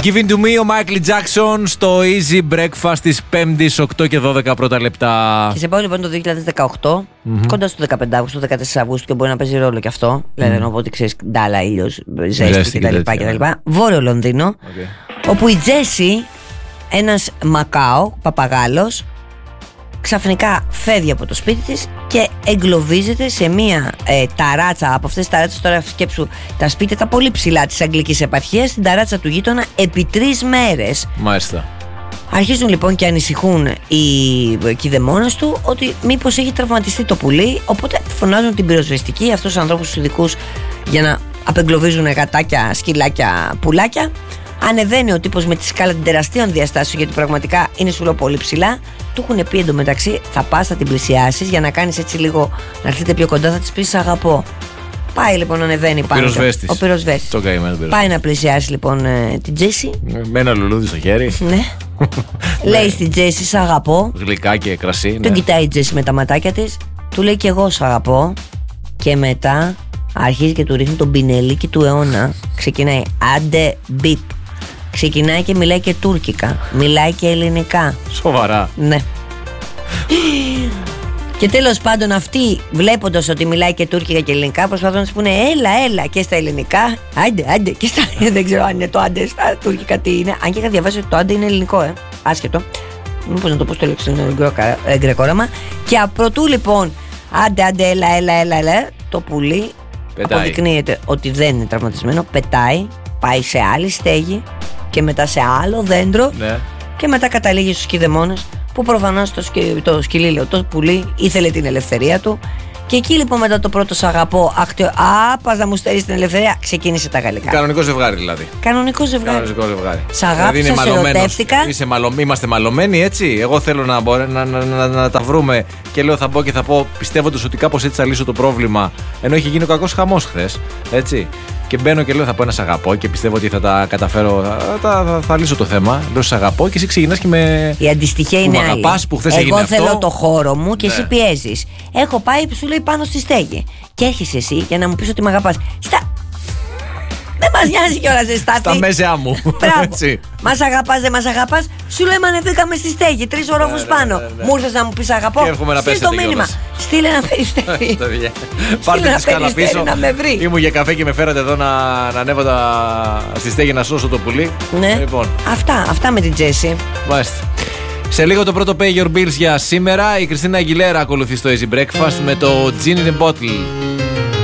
Give in to me, ο Michael Jackson στο Easy Breakfast της 5ης 8 και 12 πρώτα λεπτά. Και σε πάω λοιπόν το 2018, κοντά στο 15 Αύγουστο, 14 Αυγούστου, και μπορεί να παίζει ρόλο κι αυτό. Δηλαδή, οπότε ξέρει, ντάλα, ήλιος, ζέστη κτλ. Βόρειο Λονδίνο, όπου η Τζέσι, ένας Μακάο, παπαγάλος, ξαφνικά φεύγει από το σπίτι της και εγκλωβίζεται σε μία ταράτσα. Από αυτές τις ταράτσες, τώρα σκέψου τα σπίτια τα πολύ ψηλά της αγγλικής επαρχίας, στην ταράτσα του γείτονα επί 3 μέρες. Μάλιστα. Αρχίζουν λοιπόν και ανησυχούν οι κηδεμόνες του ότι μήπως έχει τραυματιστεί το πουλί. Οπότε φωνάζουν την πυροσβεστική, αυτούς τους ανθρώπους τους ειδικούς, για να απεγκλωβίζουν γατάκια, σκυλάκια, πουλάκια. Ανεβαίνει ο τύπος με τη σκάλα των τεραστίων διαστάσεων, γιατί πραγματικά είναι σου λέω πολύ ψηλά. Του έχουν πει εντωμεταξύ, θα πας, θα την πλησιάσεις, για να κάνεις έτσι λίγο, να έρθετε πιο κοντά, θα της πεις αγαπώ. Πάει λοιπόν, ανεβαίνει πάνω. Ο πυροσβέστης. Πάει να πλησιάσει λοιπόν την Τζέσι. Με ένα λουλούδι στο χέρι. Ναι. Λέει στην Τζέσι, σ' αγαπώ. Γλυκά και κρασί. Τον κοιτάει η Τζέσι με τα ματάκια της. Του λέει και εγώ σ' αγαπώ. Και μετά αρχίζει και του ρίχνει τον πινελίκι του αιώνα. Ξεκινάει άντε μπιπ. Ξεκινάει και μιλάει και τουρκικά. Μιλάει και ελληνικά. Σοβαρά. Ναι. Και τέλος πάντων αυτοί, βλέποντας ότι μιλάει και τουρκικά και ελληνικά, προσπαθούν να σου πούνε έλα και στα ελληνικά. Άντε και στα. Δεν ξέρω αν είναι το άντε στα τουρκικά τι είναι. Αν και είχα διαβάσει ότι το άντε είναι ελληνικό, άσχετο. Μήπως να το πω στο γκρεκόραμα. Και απροτού λοιπόν άντε έλα, το πουλί αποδεικνύεται ότι δεν είναι τραυματισμένο. Πετάει, πάει σε άλλη στέγη και μετά σε άλλο δέντρο. Ναι. Και μετά καταλήγει στους κηδεμόνες, που προφανώς το σκυλί, λέω, το πουλί ήθελε την ελευθερία του. Και εκεί λοιπόν μετά το πρώτο σ' αγαπώ, πας να μου στερείς την ελευθερία, ξεκίνησε τα γαλλικά. Κανονικό ζευγάρι δηλαδή. Κανονικό ζευγάρι. Σ' αγάπησα, σε ερωτεύτηκα. Είμαστε μαλωμένοι έτσι. Εγώ θέλω να τα βρούμε και λέω θα μπω και θα πω, πιστεύοντας ότι κάπως έτσι θα λύσω το πρόβλημα. Ενώ είχε γίνει ο κακός χαμός χθες. Έτσι. Και μπαίνω και λέω θα πω ένα σ' αγαπώ και πιστεύω ότι θα τα καταφέρω, θα λύσω το θέμα. Λέω σ' αγαπώ και εσύ ξεκινάς και με. Η αντιστοιχεία είναι άλλη. Που χθες έγινε αυτό. Εγώ θέλω το χώρο μου και εσύ πιέζεις. Έχω πάει, σου λέει, πάνω στη στέγη. Και έρχεσαι εσύ για να μου πεις ότι με αγαπάς. Δεν μας νοιάζει κιόλας ζεστάτη. Στα μέσια μου. Μας αγαπάς, δεν μας αγαπάς. Σου λέει μα ανεβήκαμε στη στέγη, 3 ορόφους πάνω. Μου ήρθες να μου πεις αγαπώ. Στείλ το μήνυμα. Στείλε να περιστέρι. Πάρτε τη σκάλα πίσω. Ήμουν για καφέ και με φέρατε εδώ να ανέβω στη στέγη να σώσω το πουλί. Ναι. Αυτά με την Τζέσι. Μάλιστα. Σε λίγο το πρώτο Pay Your Bills για σήμερα. Η Κριστίνα Αγγιλέρα ακολουθεί στο Easy Breakfast με το Gin in a Bottle.